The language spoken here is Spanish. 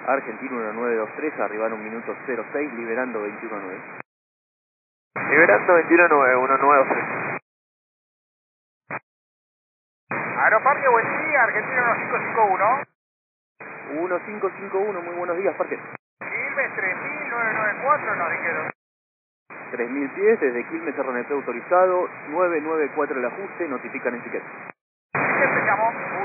Argentino 1923, arribar 1 minuto 06, liberando 21-9. Liberando 21-9, 1923. Aeroparque, buen día, Argentina 1551. 1551, muy buenos días, Parque. Quilmes 3994 nos dijeron. 3000 pies, desde Quilmes RNP autorizado, 994 el ajuste, notifican etiqueta. ¿Qué empezamos?